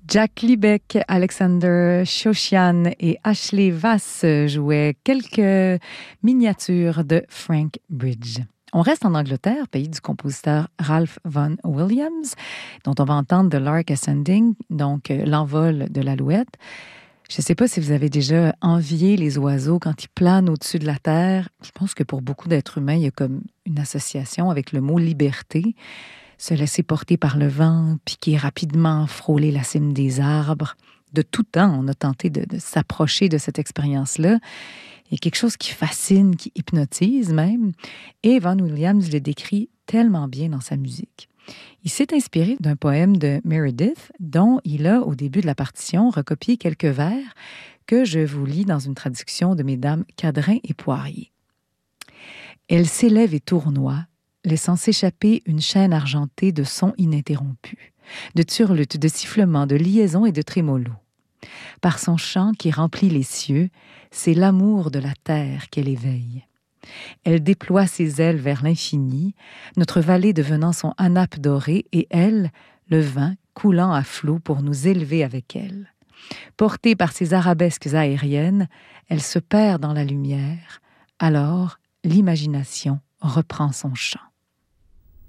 Jack Liebeck, Alexander Shoshian et Ashley Vass jouaient quelques miniatures de Frank Bridge. On reste en Angleterre, pays du compositeur Ralph Vaughan Williams, dont on va entendre The Lark Ascending, donc l'envol de l'alouette. Je ne sais pas si vous avez déjà envié les oiseaux quand ils planent au-dessus de la terre. Je pense que pour beaucoup d'êtres humains, il y a comme une association avec le mot liberté. Se laisser porter par le vent, piquer rapidement, frôler la cime des arbres. De tout temps, on a tenté de s'approcher de cette expérience-là. Il y a quelque chose qui fascine, qui hypnotise même. Et Vaughan Williams le décrit tellement bien dans sa musique. Il s'est inspiré d'un poème de Meredith, dont il a, au début de la partition, recopié quelques vers que je vous lis dans une traduction de Mesdames Cadrin et Poirier. Elle s'élève et tournoie, laissant s'échapper une chaîne argentée de sons ininterrompus, de turlutes, de sifflements, de liaisons et de trémolos. Par son chant qui remplit les cieux, c'est l'amour de la terre qu'elle éveille. Elle déploie ses ailes vers l'infini, notre vallée devenant son anape dorée, et elle, le vin, coulant à flot pour nous élever avec elle. Portée par ses arabesques aériennes, elle se perd dans la lumière. Alors, l'imagination reprend son chant.